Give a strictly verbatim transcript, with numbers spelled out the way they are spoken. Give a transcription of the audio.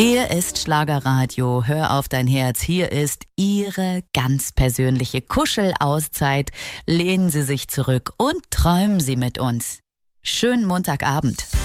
Hier ist Schlagerradio. Hör auf dein Herz. Hier ist Ihre ganz persönliche Kuschelauszeit. Lehnen Sie sich zurück und träumen Sie mit uns. Schönen Montagabend.